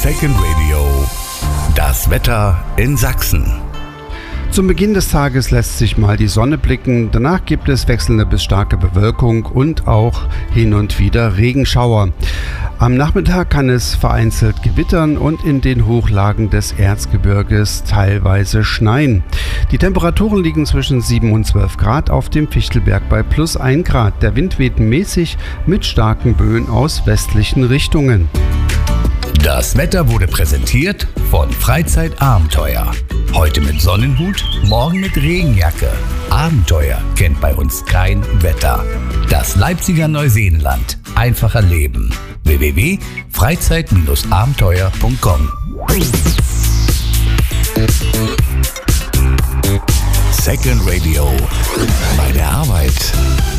Second Radio. Das Wetter in Sachsen. Zum Beginn des Tages lässt sich mal die Sonne blicken, danach gibt es wechselnde bis starke Bewölkung und auch hin und wieder Regenschauer. Am Nachmittag kann es vereinzelt gewittern und in den Hochlagen des Erzgebirges teilweise schneien. Die Temperaturen liegen zwischen 7 und 12 Grad auf dem Fichtelberg bei plus 1 Grad. Der Wind weht mäßig mit starken Böen aus westlichen Richtungen. Das Wetter wurde präsentiert von Freizeitabenteuer. Heute mit Sonnenhut, morgen mit Regenjacke. Abenteuer kennt bei uns kein Wetter. Das Leipziger Neuseenland. Einfacher Leben. www.freizeit-abenteuer.com. Second Radio. Bei der Arbeit.